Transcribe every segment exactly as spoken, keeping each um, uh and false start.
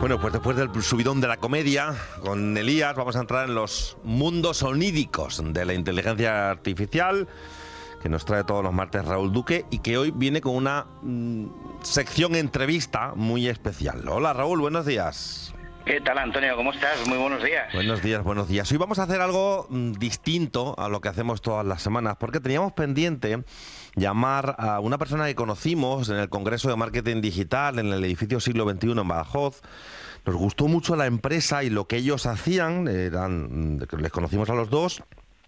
Bueno, pues después del subidón de la comedia, con Elías vamos a entrar en los mundos onídicos de la inteligencia artificial, que nos trae todos los martes Raúl Duque, y que hoy viene con una mmm, sección entrevista muy especial. Hola Raúl, buenos días. ¿Qué tal, Antonio? ¿Cómo estás? Muy buenos días. Buenos días, buenos días. Hoy vamos a hacer algo mmm, distinto a lo que hacemos todas las semanas, porque teníamos pendiente llamar a una persona que conocimos en el Congreso de Marketing Digital en el edificio Siglo veintiuno en Badajoz. Nos gustó mucho la empresa y lo que ellos hacían, eran, les conocimos a los dos.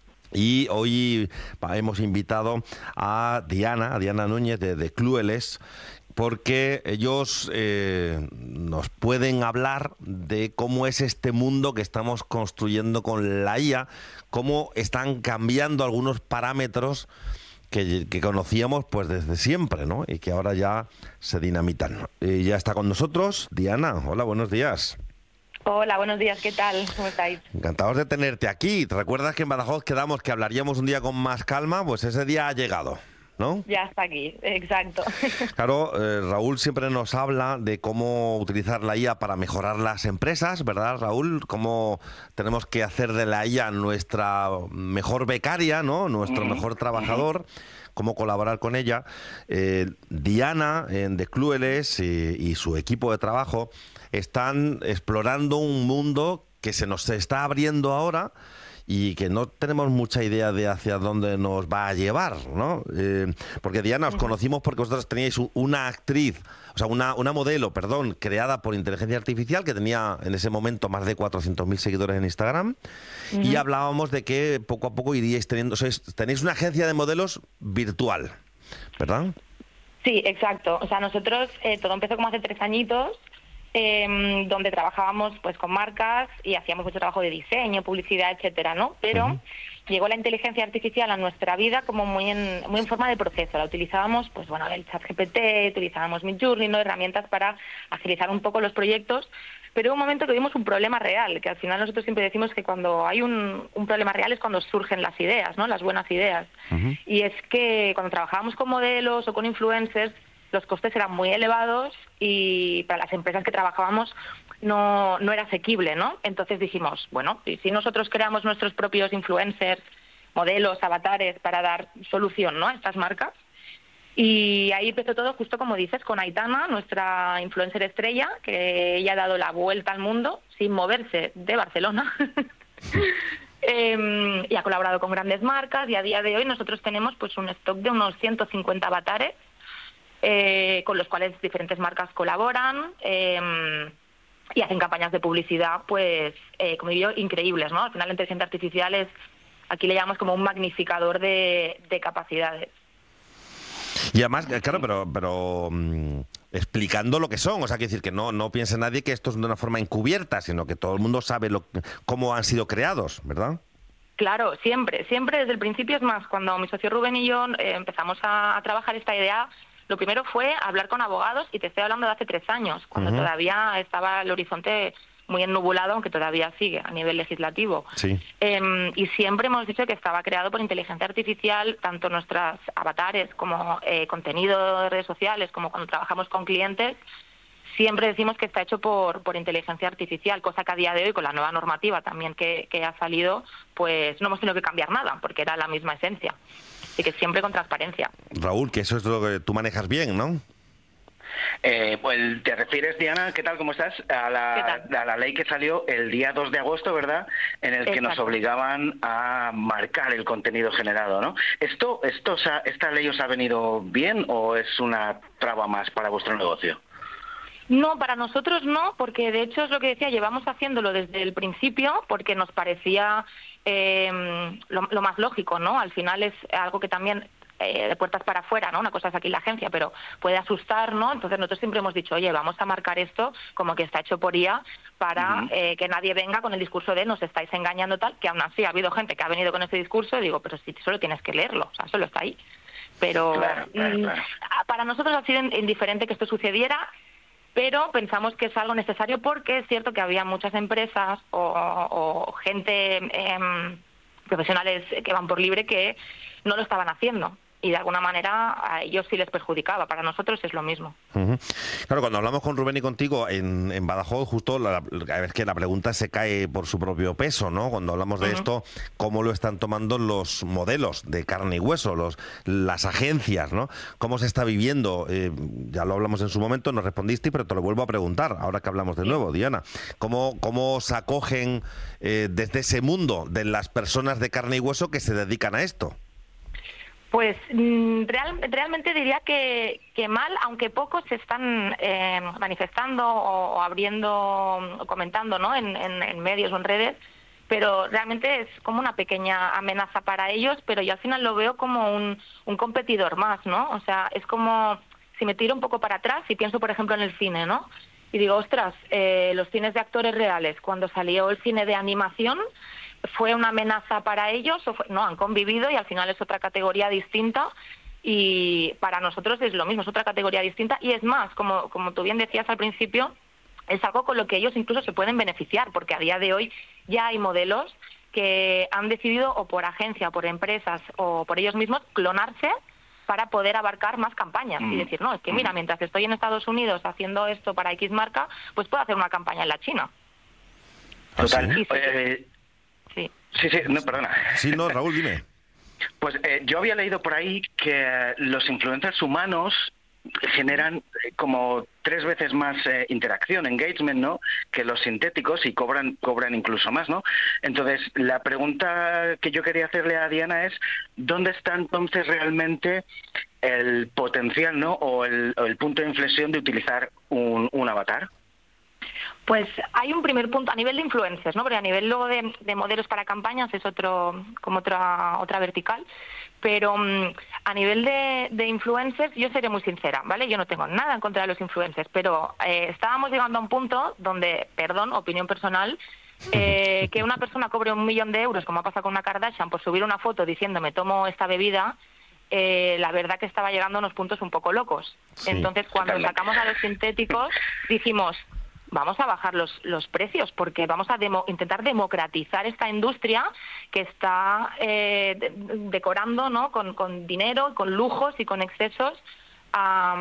Y hoy hemos invitado a Diana, a Diana Núñez de, de Clueless, porque ellos eh, nos pueden hablar de cómo es este mundo que estamos construyendo con la I A, cómo están cambiando algunos parámetros que, que conocíamos pues desde siempre, ¿no? Y que ahora ya se dinamitan. Y ya está con nosotros Diana. Hola, buenos días. Hola, buenos días, ¿qué tal? ¿Cómo estáis? Encantados de tenerte aquí. ¿Te recuerdas que en Badajoz quedamos que hablaríamos un día con más calma? Pues ese día ha llegado, ¿no? Ya está aquí, exacto. Claro, eh, Raúl siempre nos habla de cómo utilizar la I A para mejorar las empresas, ¿verdad, Raúl? Cómo tenemos que hacer de la I A nuestra mejor becaria, ¿no? Nuestro uh-huh. mejor trabajador. Cómo colaborar con ella. Eh, Diana, en The Clueless, y, y su equipo de trabajo están explorando un mundo que se nos está abriendo ahora y que no tenemos mucha idea de hacia dónde nos va a llevar, ¿no? Eh, porque Diana, os conocimos porque vosotros teníais una actriz, o sea, una, una modelo, perdón, creada por inteligencia artificial que tenía en ese momento más de cuatrocientos mil seguidores en Instagram. Uh-huh. Y hablábamos de que poco a poco iríais teniendo, o sea, tenéis una agencia de modelos virtual, ¿verdad? Sí, exacto. O sea, nosotros, eh, todo empezó como hace tres añitos, Eh, donde trabajábamos pues con marcas y hacíamos mucho trabajo de diseño, publicidad, etcétera, ¿no? Pero uh-huh. llegó la inteligencia artificial a nuestra vida como muy en muy en forma de proceso. La utilizábamos, pues bueno, el ChatGPT, utilizábamos Midjourney, ¿no? Herramientas para agilizar un poco los proyectos. Pero hubo un momento que vimos un problema real, que al final nosotros siempre decimos que cuando hay un, un problema real es cuando surgen las ideas, ¿no? Las buenas ideas. Uh-huh. Y es que cuando trabajábamos con modelos o con influencers, los costes eran muy elevados y para las empresas que trabajábamos no, no era asequible, ¿no? Entonces dijimos, bueno, y si nosotros creamos nuestros propios influencers, modelos, avatares para dar solución, ¿no? a estas marcas. Y ahí empezó todo justo como dices, con Aitana, nuestra influencer estrella, que ella ha dado la vuelta al mundo sin moverse de Barcelona. eh, y ha colaborado con grandes marcas y a día de hoy nosotros tenemos pues un stock de unos ciento cincuenta avatares Eh, con los cuales diferentes marcas colaboran eh, y hacen campañas de publicidad, pues, eh, como digo, increíbles, ¿no? Al final la inteligencia artificial es, aquí le llamamos como un magnificador de, de capacidades. Y además, claro, pero, pero mmm, explicando lo que son, o sea, quiere decir que no, no piense nadie que esto es de una forma encubierta, sino que todo el mundo sabe lo, cómo han sido creados, ¿verdad? Claro, siempre, siempre desde el principio. Es más, cuando mi socio Rubén y yo eh, empezamos a, a trabajar esta idea, lo primero fue hablar con abogados, y te estoy hablando de hace tres años, cuando uh-huh. todavía estaba el horizonte muy ennubulado, aunque todavía sigue a nivel legislativo. Sí. Eh, y siempre hemos dicho que estaba creado por inteligencia artificial, tanto nuestras avatares como eh, contenido de redes sociales, como cuando trabajamos con clientes, siempre decimos que está hecho por, por inteligencia artificial, cosa que a día de hoy, con la nueva normativa también que, que ha salido, pues no hemos tenido que cambiar nada, porque era la misma esencia. Así que siempre con transparencia. Raúl, que eso es lo que tú manejas bien, ¿no? Eh, pues te refieres, Diana, ¿qué tal? ¿Cómo estás? A la, a la ley que salió el día dos de agosto, ¿verdad? En el que Exacto. nos obligaban a marcar el contenido generado, ¿no? ¿Esto, esto, esta ley os ha venido bien o es una traba más para vuestro negocio? No, para nosotros no, porque de hecho es lo que decía, llevamos haciéndolo desde el principio porque nos parecía eh, lo, lo más lógico, ¿no? Al final es algo que también eh, de puertas para afuera, ¿no? Una cosa es aquí la agencia, pero puede asustar, ¿no? Entonces nosotros siempre hemos dicho, oye, vamos a marcar esto como que está hecho por I A para uh-huh. eh, que nadie venga con el discurso de nos estáis engañando tal, que aún así ha habido gente que ha venido con ese discurso y digo, pero si solo tienes que leerlo, o sea, solo está ahí. Pero claro, claro, claro. Mm, para nosotros ha sido indiferente que esto sucediera, pero pensamos que es algo necesario porque es cierto que había muchas empresas o, o gente, eh, profesionales que van por libre, que no lo estaban haciendo. y de alguna manera a ellos sí les perjudicaba. Para nosotros es lo mismo. Uh-huh. Claro, cuando hablamos con Rubén y contigo en, en Badajoz, justo la, la, es que la pregunta se cae por su propio peso, ¿no? Cuando hablamos de uh-huh. esto, cómo lo están tomando los modelos de carne y hueso, los, las agencias, ¿no? Cómo se está viviendo, eh, ya lo hablamos en su momento, nos respondiste, pero te lo vuelvo a preguntar, ahora que hablamos de nuevo, Diana. ¿Cómo, cómo se acogen eh, desde ese mundo de las personas de carne y hueso que se dedican a esto? Pues real, realmente diría que, que mal, aunque pocos se están eh, manifestando o, o abriendo o comentando, ¿no? en, en, en medios o en redes, pero realmente es como una pequeña amenaza para ellos, pero yo al final lo veo como un, un competidor más, ¿no? O sea, es como si me tiro un poco para atrás y pienso, por ejemplo, en el cine, ¿no? Y digo, ostras, eh, los cines de actores reales, cuando salió el cine de animación, ¿fue una amenaza para ellos? O fue, no, han convivido y al final es otra categoría distinta y para nosotros es lo mismo, es otra categoría distinta y es más, como, como tú bien decías al principio, es algo con lo que ellos incluso se pueden beneficiar, porque a día de hoy ya hay modelos que han decidido o por agencia, o por empresas o por ellos mismos clonarse para poder abarcar más campañas mm. y decir, no, es que mira, mientras estoy en Estados Unidos haciendo esto para X marca, pues puedo hacer una campaña en la China. Total. Sí, sí, eh, sí. sí, sí, no, perdona. Sí, no, Raúl, dime. Pues eh, yo había leído por ahí que los influencers humanos generan eh, como tres veces más eh, interacción, engagement, ¿no? Que los sintéticos y cobran cobran incluso más, ¿no? Entonces, la pregunta que yo quería hacerle a Diana es ¿dónde está entonces realmente el potencial, ¿no? O el, o el punto de inflexión de utilizar un, un avatar? Pues hay un primer punto a nivel de influencers, ¿no? Porque a nivel luego de, de modelos para campañas es otro como otra otra vertical, pero um, a nivel de, de influencers yo seré muy sincera, ¿vale? Yo no tengo nada en contra de los influencers, pero eh, estábamos llegando a un punto donde, perdón, opinión personal, eh, que una persona cobre un millón de euros, como ha pasado con una Kardashian, por subir una foto diciendo me tomo esta bebida, eh, la verdad que estaba llegando a unos puntos un poco locos. Sí, entonces cuando totalmente. Sacamos a los sintéticos dijimos, vamos a bajar los, los precios porque vamos a demo, intentar democratizar esta industria que está eh, de, decorando, ¿no? con, con dinero, con lujos y con excesos a,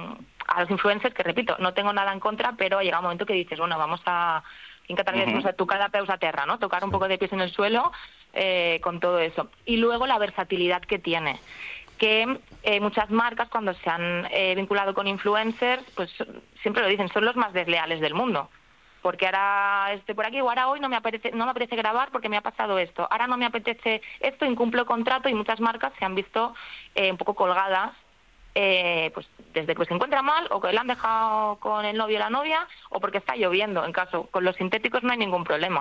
a los influencers, que repito, no tengo nada en contra, pero llega un momento que dices, bueno, vamos a en catalán decimos uh-huh. tocar a peus a terra, ¿no? Tocar un poco de pies en el suelo eh, con todo eso. Y luego la versatilidad que tiene, que eh, muchas marcas cuando se han eh, vinculado con influencers, pues siempre lo dicen, son los más desleales del mundo. Porque ahora estoy por aquí, o ahora hoy no me apetece, no me apetece grabar porque me ha pasado esto. Ahora no me apetece esto, incumplo contrato y muchas marcas se han visto eh, un poco colgadas, eh, pues desde que se encuentra mal o que le han dejado con el novio o la novia o porque está lloviendo. En caso, con los sintéticos no hay ningún problema.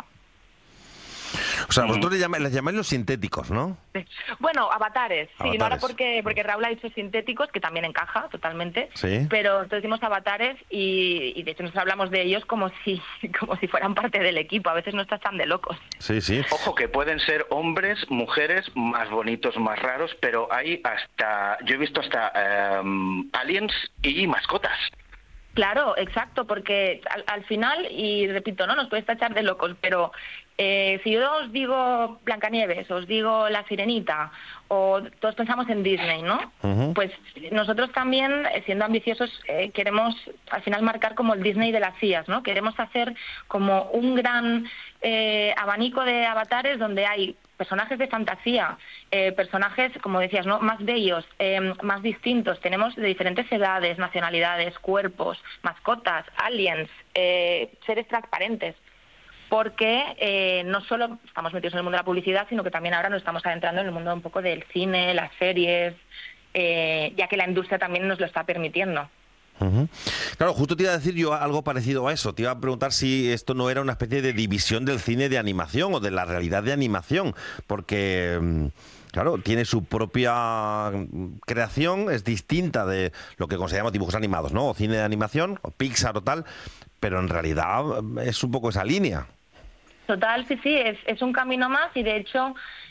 O sea, vosotros les llamáis, les llamáis los sintéticos, ¿no? Bueno, avatares, avatares. sí, no ahora porque, porque Raúl ha dicho sintéticos, que también encaja totalmente, ¿sí? Pero nosotros decimos avatares y, y de hecho nos hablamos de ellos como si como si fueran parte del equipo, a veces no estás tan de locos. Sí, sí. Ojo, que pueden ser hombres, mujeres, más bonitos, más raros, pero hay hasta, yo he visto hasta um, aliens y mascotas. Claro, exacto, porque al, al final, y repito, no nos puedes tachar de locos, pero eh, si yo os digo Blancanieves, os digo La Sirenita, o todos pensamos en Disney, ¿no? Uh-huh. Pues nosotros también, siendo ambiciosos, eh, queremos al final marcar como el Disney de las I As, ¿no? Queremos hacer como un gran eh, abanico de avatares donde hay personajes de fantasía, eh, personajes, como decías, ¿no? Más bellos, eh, más distintos. Tenemos de diferentes edades, nacionalidades, cuerpos, mascotas, aliens, eh, seres transparentes. Porque eh, no solo estamos metidos en el mundo de la publicidad, sino que también ahora nos estamos adentrando en el mundo un poco del cine, las series, eh, ya que la industria también nos lo está permitiendo. Uh-huh. Claro, justo te iba a decir yo algo parecido a eso. Te iba a preguntar si esto no era una especie de división del cine de animación o de la realidad de animación, porque, claro, tiene su propia creación, es distinta de lo que consideramos dibujos animados, ¿no? O cine de animación, o Pixar o tal, pero en realidad es un poco esa línea. Total, sí, sí, es, es un camino más y de hecho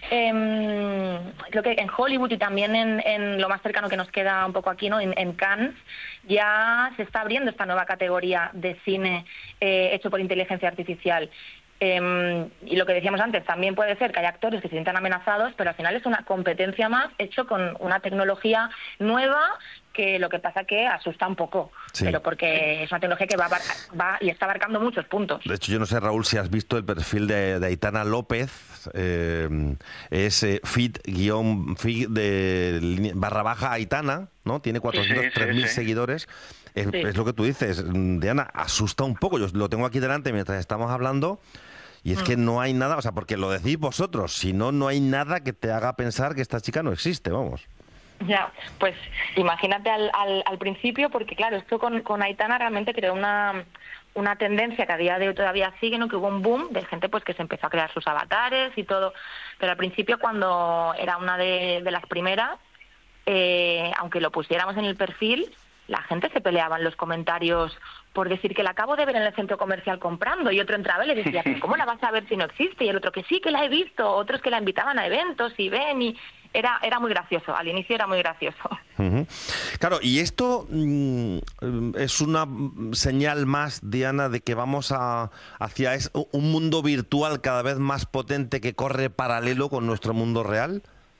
eh, creo que en Hollywood y también en, en lo más cercano que nos queda un poco aquí, ¿no? En, en Cannes ya se está abriendo esta nueva categoría de cine eh, hecho por inteligencia artificial. Eh, y lo que decíamos antes, también puede ser que haya actores que se sientan amenazados, pero al final es una competencia más hecho con una tecnología nueva, que lo que pasa que asusta un poco, sí. Pero porque es una tecnología que va, va y está abarcando muchos puntos. De hecho, yo no sé, Raúl, si has visto el perfil de, de Aitana López, eh, es eh, fit guión fit de barra baja Aitana, ¿no? Tiene cuatrocientos tres mil sí, sí, sí. seguidores. Es, sí. es lo que tú dices, Diana, asusta un poco. Yo lo tengo aquí delante mientras estamos hablando. Y es mm. que no hay nada, o sea, porque lo decís vosotros, si no, no hay nada que te haga pensar que esta chica no existe, vamos. Ya, pues imagínate al, al, al principio, porque claro, esto con, con Aitana realmente creó una, una tendencia que a día de hoy todavía sigue, ¿no? Que hubo un boom de gente pues que se empezó a crear sus avatares y todo, pero al principio cuando era una de, de las primeras, eh, aunque lo pusiéramos en el perfil, la gente se peleaba en los comentarios por decir que la acabo de ver en el centro comercial comprando, y otro entraba y le decía, ¿cómo la vas a ver si no existe? Y el otro que sí, que la he visto, otros que la invitaban a eventos y ven, y era era muy gracioso, al inicio era muy gracioso. Uh-huh. Claro, y esto mmm, es una señal más, Diana, de que vamos a hacia es, un mundo virtual cada vez más potente que corre paralelo con nuestro mundo real.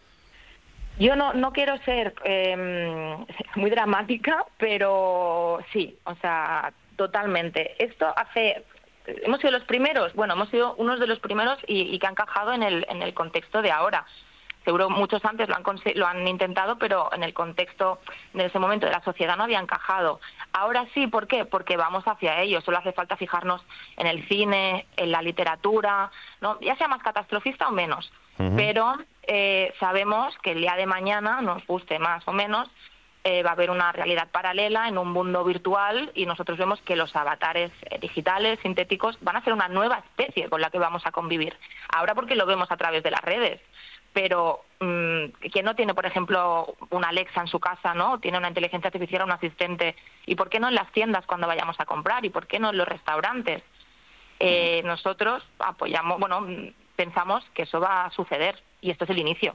Yo no no quiero ser eh, muy dramática, pero sí, o sea, totalmente. Esto hace... Hemos sido los primeros, bueno, hemos sido unos de los primeros y, y que han encajado en el, en el contexto de ahora. Seguro muchos antes lo han, lo han intentado, pero en el contexto de ese momento de la sociedad no había encajado. Ahora sí, ¿por qué? Porque vamos hacia ello. Solo hace falta fijarnos en el cine, en la literatura, ¿no? Ya sea más catastrofista o menos. Uh-huh. Pero eh, sabemos que el día de mañana, nos guste más o menos, eh, va a haber una realidad paralela en un mundo virtual, y nosotros vemos que los avatares eh, digitales, sintéticos, van a ser una nueva especie con la que vamos a convivir. Ahora porque lo vemos a través de las redes. Pero mmm, quien no tiene, por ejemplo, una Alexa en su casa, ¿no? Tiene una inteligencia artificial, un asistente. ¿Y por qué no en las tiendas cuando vayamos a comprar? ¿Y por qué no en los restaurantes? Eh, nosotros apoyamos, bueno, pensamos que eso va a suceder, y esto es el inicio.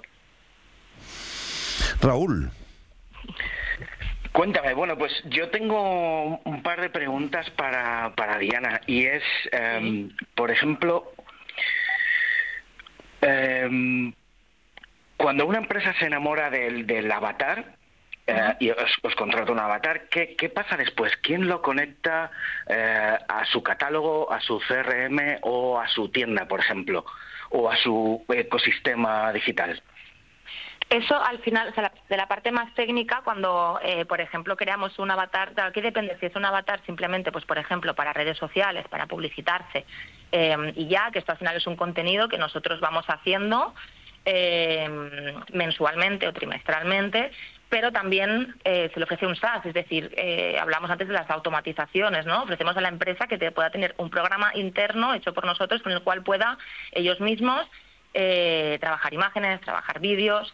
Raúl. Cuéntame, bueno, pues yo tengo un par de preguntas para, para Diana, y es, eh, sí. por ejemplo, eh, cuando una empresa se enamora del, del avatar eh, y os, os contrata un avatar, ¿qué, ¿qué pasa después? ¿Quién lo conecta eh, a su catálogo, a su C R M o a su tienda, por ejemplo, o a su ecosistema digital? Eso al final, o sea, de la parte más técnica, cuando, eh, por ejemplo, creamos un avatar, claro, aquí depende si es un avatar simplemente, pues por ejemplo, para redes sociales, para publicitarse, eh, y ya, que esto al final es un contenido que nosotros vamos haciendo Eh, mensualmente o trimestralmente, pero también eh, se le ofrece un SaaS, es decir, eh, hablamos antes de las automatizaciones, ¿no? Ofrecemos a la empresa que te pueda tener un programa interno hecho por nosotros con el cual pueda ellos mismos eh, trabajar imágenes, trabajar vídeos,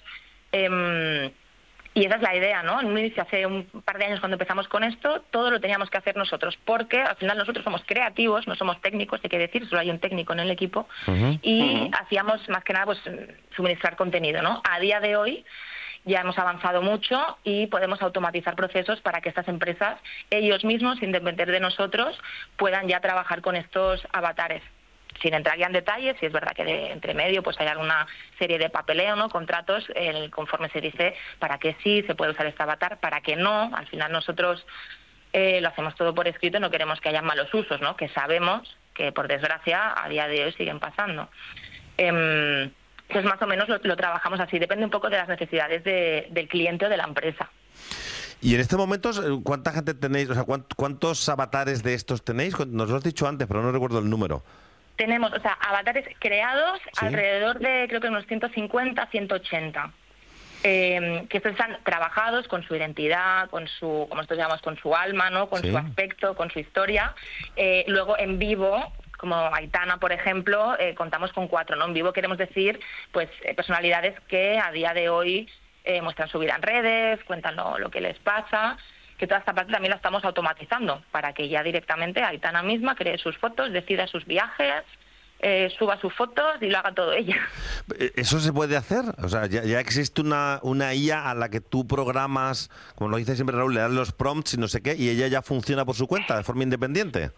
eh, y esa es la idea, ¿no? En un inicio, hace un par de años cuando empezamos con esto, todo lo teníamos que hacer nosotros, porque al final nosotros somos creativos, no somos técnicos, hay que decir, solo hay un técnico en el equipo, uh-huh. y uh-huh. hacíamos más que nada pues suministrar contenido, ¿no? A día de hoy ya hemos avanzado mucho y podemos automatizar procesos para que estas empresas, ellos mismos, sin depender de nosotros, puedan ya trabajar con estos avatares. Sin entrar ya en detalles, si es verdad que de entre medio pues hay alguna serie de papeleo, ¿no? Contratos, eh, conforme se dice para qué sí se puede usar este avatar, para qué no. Al final nosotros eh, lo hacemos todo por escrito y no queremos que haya malos usos, ¿no? Que sabemos que, por desgracia, a día de hoy siguen pasando. Eh, pues más o menos lo, lo trabajamos así. Depende un poco de las necesidades de, del cliente o de la empresa. Y en este momento, ¿cuánta gente tenéis? O sea, ¿cuántos avatares de estos tenéis? Nos lo has dicho antes, pero no recuerdo el número. Tenemos, o sea, avatares creados, ¿sí? Alrededor de, creo que unos ciento cincuenta, ciento ochenta. Eh, que estos están trabajados con su identidad, con su, como nosotros llamamos, con su alma, ¿no? Con ¿sí? su aspecto, con su historia. Eh, luego, en vivo, como Aitana, por ejemplo, eh, contamos con cuatro, ¿no? En vivo queremos decir, pues, eh, personalidades que a día de hoy eh, muestran su vida en redes, cuentan lo, lo que les pasa, que toda esta parte también la estamos automatizando para que ya directamente Aitana misma cree sus fotos, decida sus viajes, eh, suba sus fotos y lo haga todo ella. ¿Eso se puede hacer? O sea, ya, ya existe una, una I A a la que tú programas, como lo dice siempre Raúl, le das los prompts y no sé qué, y ella ya funciona por su cuenta, de forma independiente.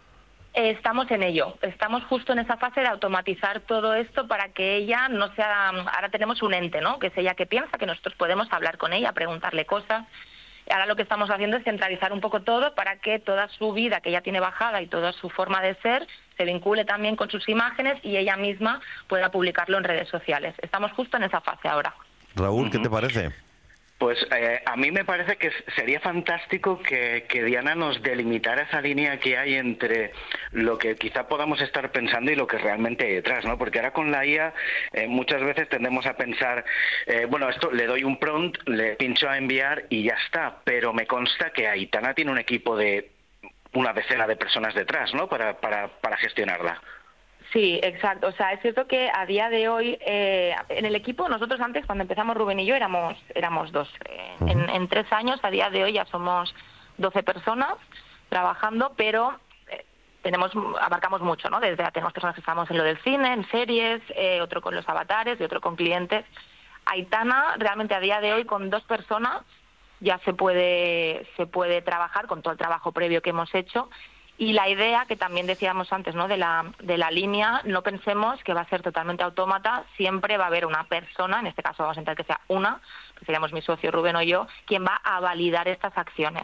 Estamos en ello, estamos justo en esa fase de automatizar todo esto para que ella no sea... Ahora tenemos un ente, ¿no? Que es ella que piensa, que nosotros podemos hablar con ella, preguntarle cosas. Ahora lo que estamos haciendo es centralizar un poco todo para que toda su vida que ella tiene bajada y toda su forma de ser se vincule también con sus imágenes y ella misma pueda publicarlo en redes sociales. Estamos justo en esa fase ahora. Raúl, Uh-huh. ¿qué te parece? Pues eh, a mí me parece que sería fantástico que, que Diana nos delimitara esa línea que hay entre lo que quizá podamos estar pensando y lo que realmente hay detrás, ¿no? Porque ahora con la I A eh, muchas veces tendemos a pensar, eh, bueno, esto le doy un prompt, le pincho a enviar y ya está, pero me consta que Aitana tiene un equipo de una decena de personas detrás, ¿no? Para, para, para gestionarla. Sí, exacto. O sea, es cierto que a día de hoy, eh, en el equipo, nosotros antes, cuando empezamos Rubén y yo, éramos éramos dos. Eh, uh-huh. en, en tres años, a día de hoy, ya somos doce personas trabajando, pero eh, tenemos abarcamos mucho, ¿no? Desde tenemos personas que estamos en lo del cine, en series, eh, otro con los avatares y otro con clientes. Aitana, realmente a día de hoy, con dos personas, ya se puede se puede trabajar con todo el trabajo previo que hemos hecho. Y la idea, que también decíamos antes, ¿no? de la de la línea, no pensemos que va a ser totalmente autómata, siempre va a haber una persona, en este caso vamos a intentar que sea una, que seríamos mi socio Rubén o yo, quien va a validar estas acciones.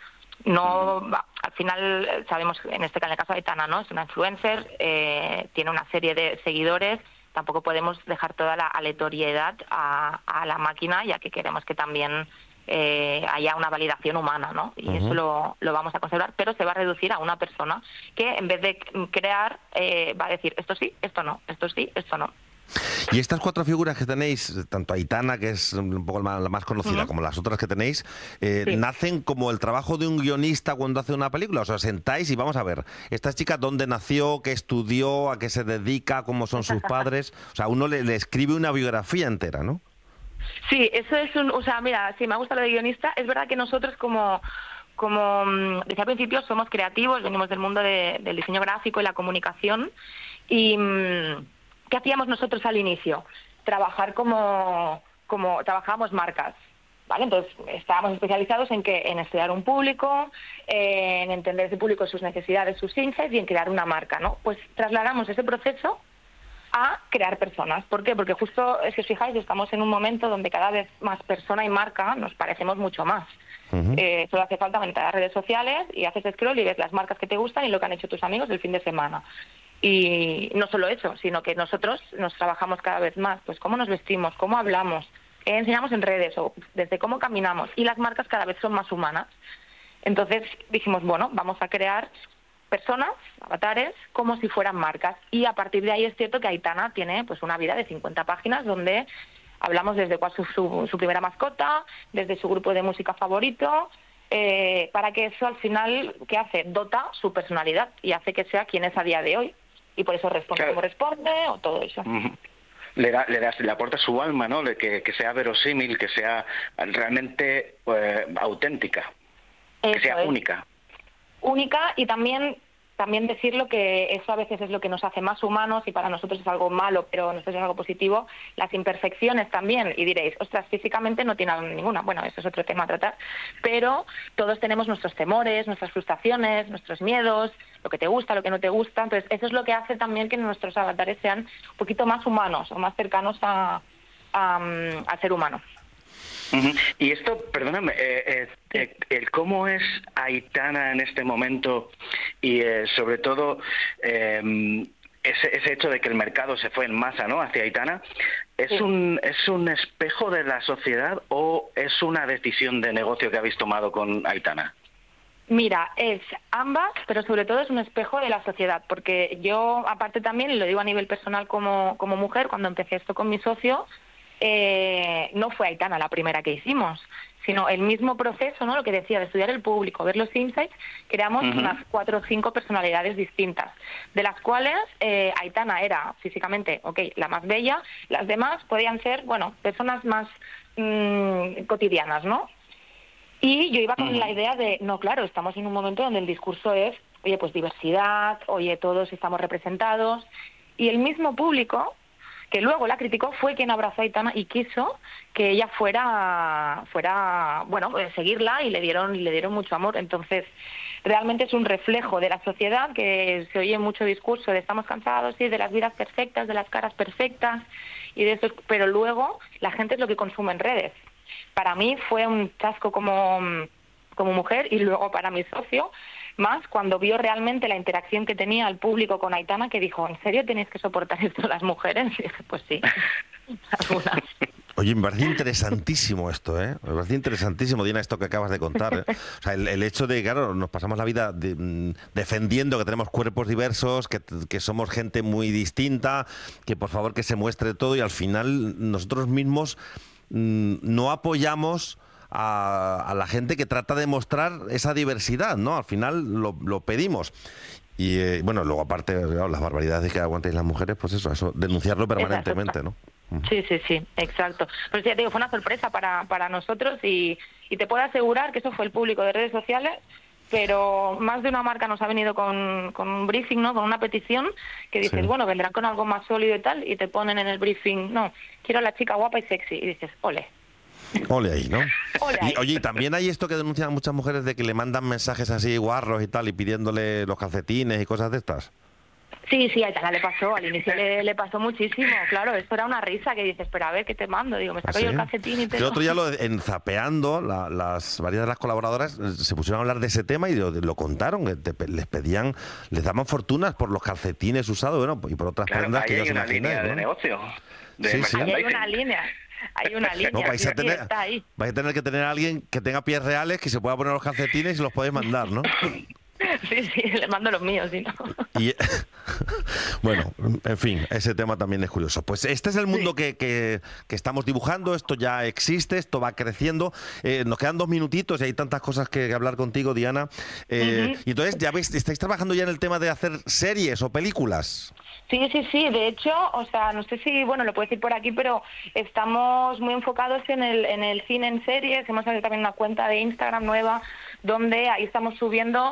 No, va, al final sabemos, en este en el caso de Aitana, ¿no? Es una influencer, eh, tiene una serie de seguidores, tampoco podemos dejar toda la aleatoriedad a, a la máquina, ya que queremos que también Eh, haya una validación humana, ¿no? Y uh-huh. eso lo, lo vamos a conservar, pero se va a reducir a una persona que en vez de crear eh, va a decir esto sí, esto no, esto sí, esto no. Y estas cuatro figuras que tenéis, tanto Aitana, que es un poco la más conocida, uh-huh. como las otras que tenéis, eh, sí. ¿nacen como el trabajo de un guionista cuando hace una película? O sea, sentáis y vamos a ver, esta chica dónde nació, qué estudió, a qué se dedica, cómo son sus padres. O sea, uno le, le escribe una biografía entera, ¿no? Sí, eso es un... O sea, mira, sí, me gusta lo de guionista. Es verdad que nosotros como... Como decía al principio, somos creativos, venimos del mundo de, del diseño gráfico y la comunicación. ¿Y qué hacíamos nosotros al inicio? Trabajar como... como trabajábamos marcas, ¿vale? Entonces, estábamos especializados en que en estudiar un público, en entender ese público, sus necesidades, sus insights y en crear una marca, ¿no? Pues trasladamos ese proceso a crear personas. ¿Por qué? Porque justo, si os fijáis, estamos en un momento donde cada vez más persona y marca nos parecemos mucho más. Uh-huh. Eh, solo hace falta entrar a las redes sociales y haces scroll y ves las marcas que te gustan y lo que han hecho tus amigos el fin de semana. Y no solo eso, sino que nosotros nos trabajamos cada vez más, pues cómo nos vestimos, cómo hablamos, qué enseñamos en redes o desde cómo caminamos, y las marcas cada vez son más humanas. Entonces dijimos, bueno, vamos a crear personas, avatares, como si fueran marcas. Y a partir de ahí es cierto que Aitana tiene pues una vida de cincuenta páginas donde hablamos desde cuál es su, su primera mascota, desde su grupo de música favorito, eh, para que eso al final, ¿qué hace? Dota su personalidad y hace que sea quien es a día de hoy. Y por eso responde claro. como responde o todo eso. Uh-huh. Le da, le das, le aporta su alma, ¿no? Que, que sea verosímil, que sea realmente eh, auténtica, eso que sea es. única. única y también también decirlo que eso a veces es lo que nos hace más humanos y para nosotros es algo malo, pero nosotros es algo positivo, las imperfecciones también. Y diréis, ostras, físicamente no tiene ninguna. Bueno, eso es otro tema a tratar, pero todos tenemos nuestros temores, nuestras frustraciones, nuestros miedos, lo que te gusta, lo que no te gusta. Entonces eso es lo que hace también que nuestros avatares sean un poquito más humanos o más cercanos a, a, al ser humano. Uh-huh. Y esto, perdóname, eh, eh, el cómo es Aitana en este momento y eh, sobre todo eh, ese, ese hecho de que el mercado se fue en masa, ¿no?, hacia Aitana, ¿es sí. un es un espejo de la sociedad o es una decisión de negocio que habéis tomado con Aitana? Mira, es ambas, pero sobre todo es un espejo de la sociedad, porque yo, aparte también, y lo digo a nivel personal como, como mujer, cuando empecé esto con mi socio, Eh, no fue Aitana la primera que hicimos, sino el mismo proceso, ¿no? Lo que decía, de estudiar el público, ver los insights, creamos uh-huh. unas cuatro o cinco personalidades distintas, de las cuales eh, Aitana era físicamente, ok, la más bella, las demás podían ser, bueno, personas más mmm, cotidianas, ¿no? Y yo iba con uh-huh. la idea de, no, claro, estamos en un momento donde el discurso es, oye, pues diversidad, oye, todos estamos representados, y el mismo público que luego la criticó, fue quien abrazó a Aitana y quiso que ella fuera, fuera bueno, eh, seguirla, y le dieron, le dieron mucho amor. Entonces, realmente es un reflejo de la sociedad, que se oye mucho discurso de estamos cansados, sí, de las vidas perfectas, de las caras perfectas, y de eso, pero luego la gente es lo que consume en redes. Para mí fue un chasco como, como mujer, y luego para mi socio, más cuando vio realmente la interacción que tenía el público con Aitana, que dijo, ¿en serio tenéis que soportar esto las mujeres? Y dije, pues sí, algunas. Oye, me parece interesantísimo esto, ¿eh? Me parece interesantísimo, Diana, esto que acabas de contar, ¿eh? O sea, el, el hecho de, claro, nos pasamos la vida de, mm, defendiendo que tenemos cuerpos diversos, que, que somos gente muy distinta, que por favor que se muestre todo, y al final nosotros mismos mm, no apoyamos a, a la gente que trata de mostrar esa diversidad, ¿no? Al final lo, lo pedimos. Y eh, bueno, luego aparte, claro, las barbaridades que aguantáis las mujeres, pues eso, eso denunciarlo permanentemente, ¿no? Sí, sí, sí, exacto. Pero ya te digo, fue una sorpresa para, para nosotros, y, y te puedo asegurar que eso fue el público de redes sociales, pero más de una marca nos ha venido con, con un briefing, ¿no? Con una petición que dices, sí, bueno, vendrán con algo más sólido y tal, y te ponen en el briefing, no, quiero a la chica guapa y sexy, y dices, ole. Ole ahí, ¿no? Ole ahí. Y, oye, y también hay esto que denuncian muchas mujeres de que le mandan mensajes así guarros y tal, y pidiéndole los calcetines y cosas de estas. Sí, sí, a Aitana le pasó, al inicio le, le pasó muchísimo, claro, esto era una risa, que dices, pero a ver, ¿qué te mando? Digo, me saco ¿Sí? yo el calcetín y te El lo... otro día, lo, en Zapeando, la, las varias de las colaboradoras eh, se pusieron a hablar de ese tema y lo, lo contaron, que te, les pedían, les daban fortunas por los calcetines usados, bueno, y por otras claro, prendas que ya hay se una imagináis, línea ¿no? de negocio. De Sí, sí. Ahí hay una línea, hay una línea, No, vais sí, a tener, está ahí. vais a tener que tener a alguien que tenga pies reales, que se pueda poner los calcetines y los podéis mandar, ¿no? Sí, sí, le mando los míos, si no. Y, bueno, en fin, ese tema también es curioso. Pues este es el mundo Sí. que, que, que estamos dibujando, esto ya existe, esto va creciendo. Eh, nos quedan dos minutitos y hay tantas cosas que hablar contigo, Diana. Eh, Uh-huh. Y entonces, ya veis, estáis trabajando ya en el tema de hacer series o películas. Sí, sí, sí, de hecho, o sea, no sé si, bueno, lo puedo decir por aquí, pero estamos muy enfocados en el, en el cine en series. Hemos abierto también una cuenta de Instagram nueva, donde ahí estamos subiendo